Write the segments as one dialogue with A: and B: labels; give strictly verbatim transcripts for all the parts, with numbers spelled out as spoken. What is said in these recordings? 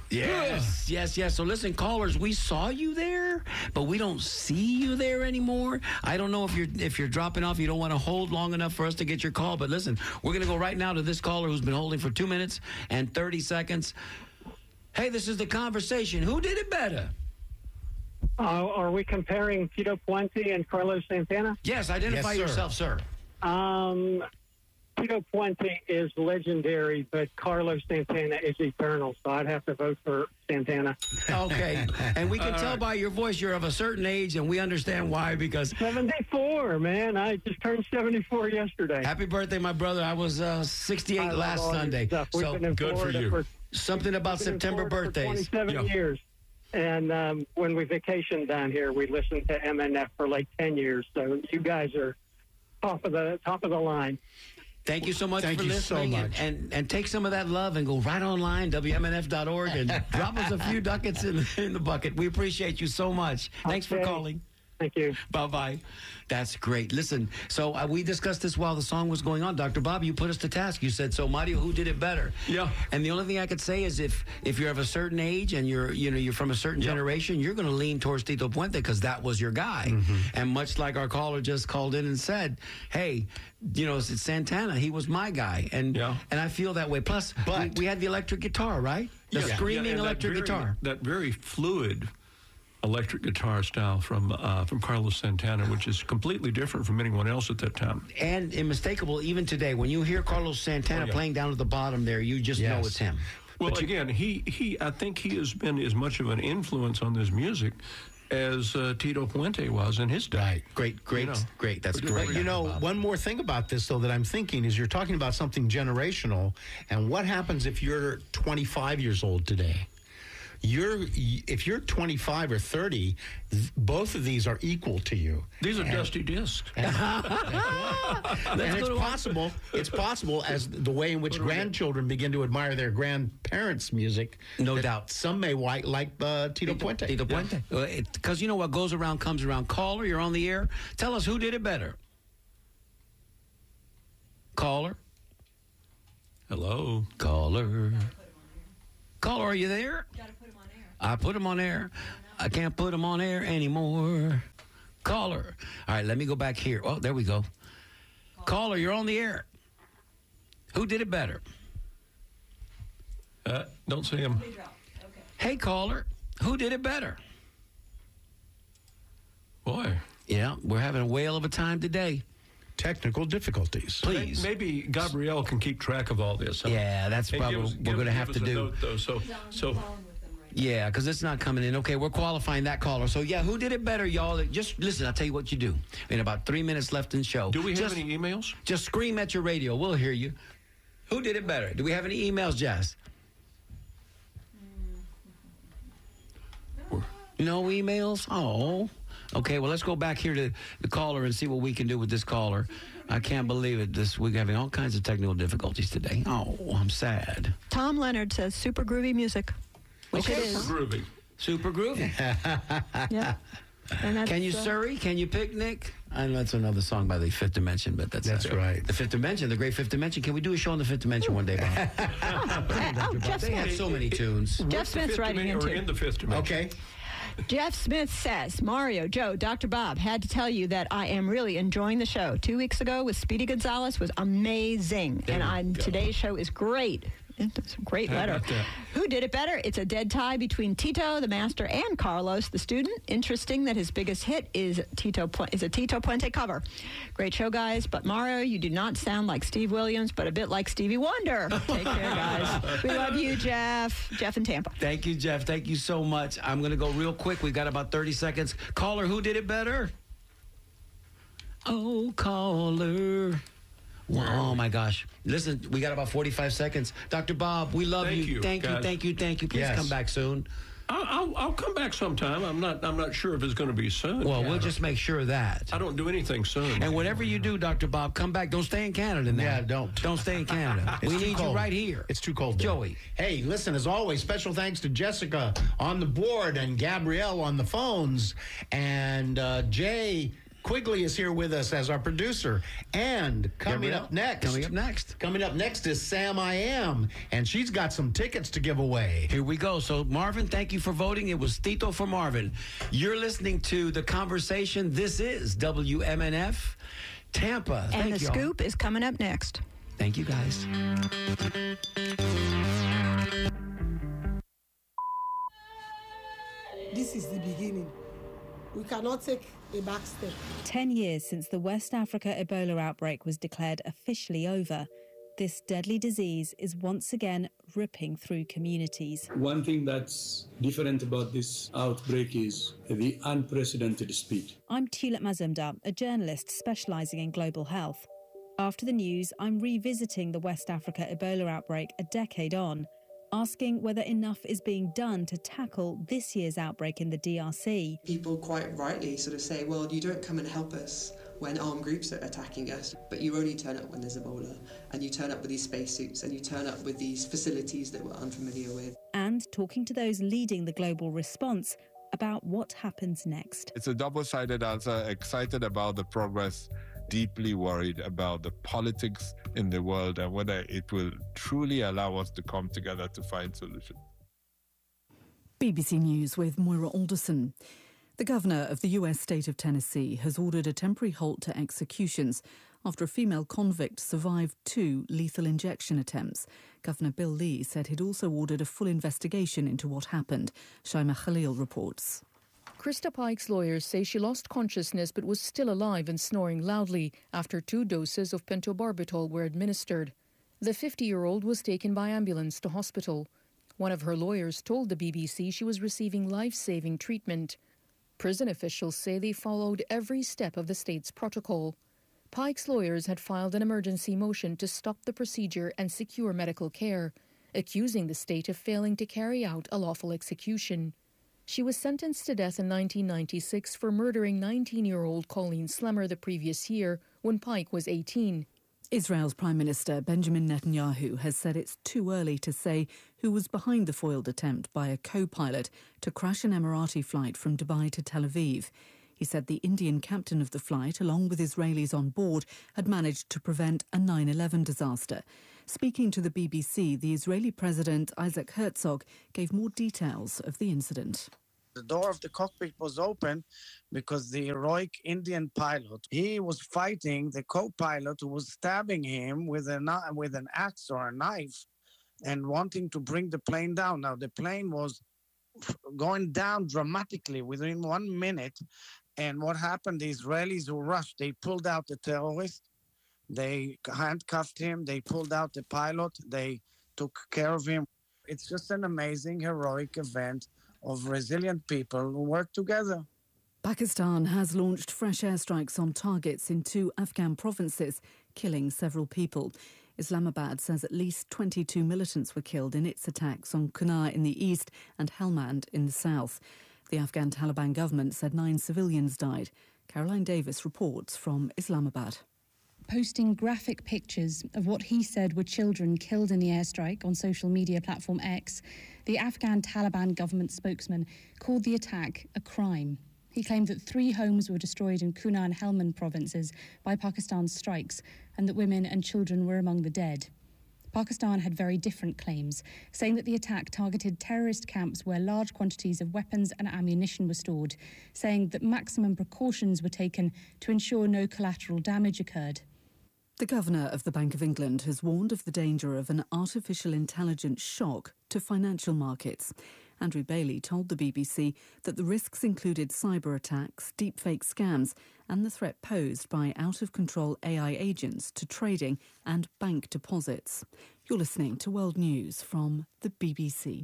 A: Yes, yes, yes. So listen, callers, we saw you there, but we don't see you there anymore. I don't know if you're if you're dropping off. You don't want to hold long enough for us to get your call. But listen, we're going to go right now to this caller who's been holding for two minutes and thirty seconds. Hey, this is The Conversation. Who did it better?
B: Uh, are we comparing Tito Puente and Carlos Santana?
A: Yes, identify
C: Yes, sir.
A: yourself, sir.
B: Um, Tito Puente is legendary, but Carlos Santana is eternal, so I'd have to vote for Santana.
A: Okay. And we can tell by your voice you're of a certain age, and we understand why, because
B: seventy-four, man. I just turned seventy-four yesterday.
A: happy birthday, my brother. I was uh, sixty-eight
B: I love
A: last
B: all your
A: Sunday.
B: stuff. We've
A: So
B: been in
D: good for
B: Florida
D: you.
B: For,
A: something about
B: we've been in
A: September
B: Florida for
A: birthdays.
B: twenty-seven
D: Yeah.
B: years. And um, when we vacation down here, we listen to M N F for like ten years. So you guys are top of the top of the line.
A: Thank you so much
C: Thank
A: for
C: you so
A: listening.
C: much.
A: And, and and take some of that love and go right online, W M N F dot org, and drop us a few ducats in, in the bucket. We appreciate you so much. Thanks for
B: Okay.
A: calling.
B: Thank you.
A: Bye-bye. That's great. Listen, so uh, we discussed this while the song was going on. Doctor Bob, you put us to task. You said, so Mario, who did it better?
D: Yeah.
A: And the only thing I could say is if if you're of a certain age and you're you know you're from a certain
D: Yeah.
A: generation, you're going to lean towards Tito Puente because that was your guy.
D: Mm-hmm.
A: And much like our caller just called in and said, hey, you know, it's Santana. He was my guy. And
D: Yeah.
A: and I feel that way. Plus,
C: But-
A: we, we had the electric guitar, right? The
D: Yeah.
A: screaming
D: Yeah, and that
A: electric
D: very-
A: guitar.
D: That very fluid electric guitar style from uh, from Carlos Santana, which is completely different from anyone else at that time.
A: And unmistakable even today. When you hear Carlos Santana
D: Oh, yeah.
A: playing down at the bottom there, you just know
C: Yes.
A: it's him.
D: Well,
A: But you-
D: again, he, he I think he has been as much of an influence on this music as uh, Tito Puente was in his day.
C: Right.
A: Great, great,
D: You know.
A: great. That's
D: But
A: great.
C: But you know,
A: Bob.
C: one more thing about this, though, that I'm thinking is you're talking about something generational. And what happens if you're twenty-five years old today? You're if you're twenty-five or thirty, th- both of these are equal to you.
D: These are
C: And-
D: dusty discs.
C: and
A: go
C: it's
A: to-
C: possible. It's possible as the way in which grandchildren begin to admire their grandparents' music.
A: No
C: that
A: doubt.
C: Some may white like uh, Tito Puente.
A: Tito Puente. Because you know what goes around comes around. Caller, you're on the air. Tell us who did it better. Caller.
D: Hello.
A: Caller. Caller, are you there?
E: Gotta put him on air.
A: I put him on air. I can't put him on air anymore. Caller. All right, let me go back here. Oh, there we go. Caller, you're on the air. Who did it better?
D: Uh, don't see him.
E: They dropped. Okay.
A: Hey, caller, who did it better?
D: Boy.
A: Yeah, we're having a whale of a time today.
C: Technical difficulties.
A: Please.
D: Maybe Gabrielle can keep track of all this. Huh?
A: Yeah, that's
D: And
A: probably
D: give us-
A: what
D: give-
A: we're going to
D: give
A: have
D: us
A: to
D: a
A: do.
D: note, though. So,
E: He's on
D: so
E: the phone with them right now.
A: Yeah, because it's not coming in. Okay, we're qualifying that caller. So, yeah, who did it better, y'all? Just listen, I'll tell you what you do. In about three minutes left in the show.
D: do we have
A: just,
D: any emails?
A: Just scream at your radio. We'll hear you. Who did it better? Do we have any emails, Jazz? No emails? Oh. Okay, well, let's go back here to the caller and see what we can do with this caller. I can't believe it. This We're having all kinds of technical difficulties today. Oh, I'm sad.
F: Tom Leonard says super groovy music, which
A: Okay.
F: it is.
D: Groovy.
A: Super groovy.
F: Yeah. And that's,
A: Can you
F: uh,
A: Surrey? Can you picnic? I know that's another song by the Fifth Dimension, but that's
C: That's
A: not-
C: right.
A: The Fifth Dimension, the Great Fifth Dimension. Can we do a show on the Fifth Dimension one day, Bob?
F: Oh, Jeff
A: They have
F: Smith.
A: so many tunes.
F: Jeff
D: What's the
F: Smith's
D: fifth
F: writing
D: dimension,
F: in
D: or
F: too.
D: in the fifth dimension.
C: Okay.
F: Jeff Smith says, Mario, Joe, Doctor Bob, had to tell you that I am really enjoying the show. Two weeks ago with Speedy Gonzalez was amazing.
D: There
F: and
D: we
F: on
D: go.
F: today's show is great. It's a great
D: How
F: letter.
D: about that?
F: Who did it better? It's a dead tie between Tito, the master, and Carlos, the student. Interesting that his biggest hit is Tito Pu- is a Tito Puente cover. Great show, guys. But Mario, you do not sound like Steve Williams, but a bit like Stevie Wonder. Take care, guys. We love you, Jeff. Jeff in Tampa.
A: Thank you, Jeff. Thank you so much. I'm going to go real quick. We've got about thirty seconds. Caller, who did it better? Oh, caller. Oh, my gosh. Listen, we got about forty-five seconds. Doctor Bob, we love
D: Thank you,
A: Thank you,
D: guys.
A: thank you, thank you. Please
C: Yes.
A: come back soon.
D: I'll, I'll, I'll come back sometime. I'm not. I'm not sure if it's going to be soon.
A: Well,
D: Yeah.
A: we'll just make sure of that.
D: I don't do anything soon.
A: And whatever you do, Doctor Bob, come back. Don't stay in Canada now.
C: Yeah, don't.
A: Don't stay in Canada.
C: It's
A: we
C: too
A: need
C: cold.
A: you right here.
C: It's too cold there.
A: Joey.
C: Hey, listen, as always, special thanks to Jessica on the board and Gabrielle on the phones and uh, Jay Quigley is here with us as our producer. And coming
A: Gabrielle,
C: up next.
A: Coming up next.
C: Coming up next is Sam I Am, and she's got some tickets to give away.
A: Here we go. So, Marvin, thank you for voting. It was Tito for Marvin. You're listening to The Conversation. This is W M N F Tampa.
F: And
A: Thank
F: the
A: y'all.
F: scoop is coming up next.
A: Thank you, guys.
G: This is the beginning. We cannot take a back step.
H: Ten years since the West Africa Ebola outbreak was declared officially over, this deadly disease is once again ripping through communities.
I: One thing that's different about this outbreak is the unprecedented speed.
H: I'm Tulip Mazumdar, a journalist specialising in global health. After the news, I'm revisiting the West Africa Ebola outbreak a decade on, asking whether enough is being done to tackle this year's outbreak in the D R C.
J: People quite rightly sort of say, well, you don't come and help us when armed groups are attacking us, but you only turn up when there's Ebola, and you turn up with these spacesuits, and you turn up with these facilities that we're unfamiliar with.
H: And talking to those leading the global response about what happens next.
K: It's a double-sided answer, excited about the progress, deeply worried about the politics in the world and whether it will truly allow us to come together to find solutions.
L: B B C News with Moira Alderson. The governor of the U S state of Tennessee has ordered a temporary halt to executions after a female convict survived two lethal injection attempts. Governor Bill Lee said he'd also ordered a full investigation into what happened. Shaima Khalil reports.
M: Krista Pike's lawyers say she lost consciousness but was still alive and snoring loudly after two doses of pentobarbital were administered. The fifty-year-old was taken by ambulance to hospital. One of her lawyers told the B B C she was receiving life-saving treatment. Prison officials say they followed every step of the state's protocol. Pike's lawyers had filed an emergency motion to stop the procedure and secure medical care, accusing the state of failing to carry out a lawful execution. She was sentenced to death in nineteen ninety-six for murdering nineteen-year-old Colleen Slemmer the previous year when Pike was eighteen.
L: Israel's Prime Minister Benjamin Netanyahu has said it's too early to say who was behind the foiled attempt by a co-pilot to crash an Emirati flight from Dubai to Tel Aviv. He said the Indian captain of the flight, along with Israelis on board, had managed to prevent a nine eleven disaster. Speaking to the B B C, the Israeli President Isaac Herzog gave more details of the incident.
N: The door of the cockpit was open because the heroic Indian pilot, he was fighting the co-pilot who was stabbing him with, a, with an axe or a knife and wanting to bring the plane down. Now, the plane was going down dramatically within one minute. And what happened, the Israelis who rushed, they pulled out the terrorist, they handcuffed him, they pulled out the pilot, they took care of him. It's just an amazing, heroic event of resilient people who work together.
L: Pakistan has launched fresh airstrikes on targets in two Afghan provinces, killing several people. Islamabad says at least twenty-two militants were killed in its attacks on Kunar in the east and Helmand in the south. The Afghan Taliban government said nine civilians died. Caroline Davis reports from Islamabad.
O: Posting graphic pictures of what he said were children killed in the airstrike on social media platform X, the Afghan Taliban government spokesman called the attack a crime. He claimed that three homes were destroyed in Kunar and Helmand provinces by Pakistan's strikes and that women and children were among the dead. Pakistan had very different claims, saying that the attack targeted terrorist camps where large quantities of weapons and ammunition were stored, saying that maximum precautions were taken to ensure no collateral damage occurred.
L: The Governor of the Bank of England has warned of the danger of an artificial intelligence shock to financial markets. Andrew Bailey told the B B C that the risks included cyber attacks, deepfake scams and the threat posed by out-of-control A I agents to trading and bank deposits. You're listening to World News from the B B C.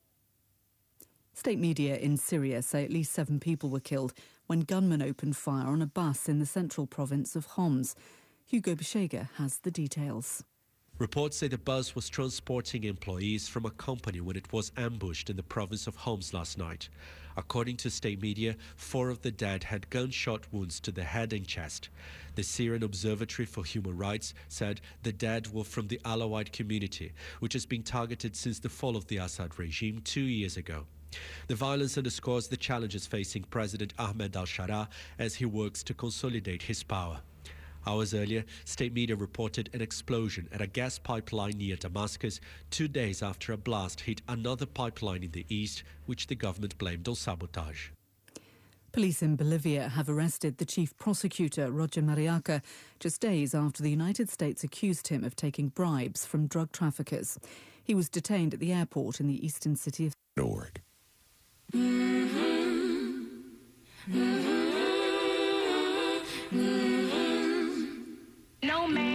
L: State media in Syria say at least seven people were killed when gunmen opened fire on a bus in the central province of Homs. Hugo Beshega has the details.
P: Reports say the bus was transporting employees from a company when it was ambushed in the province of Homs last night. According to state media, four of the dead had gunshot wounds to the head and chest. The Syrian Observatory for Human Rights said the dead were from the Alawite community, which has been targeted since the fall of the Assad regime two years ago. The violence underscores the challenges facing President Ahmed al-Sharaa as he works to consolidate his power. Hours earlier, state media reported an explosion at a gas pipeline near Damascus, two days after a blast hit another pipeline in the east, which the government blamed on sabotage.
L: Police in Bolivia have arrested the chief prosecutor, Roger Mariaca, just days after the United States accused him of taking bribes from drug traffickers. He was detained at the airport in the eastern city of
Q: Org.
R: No man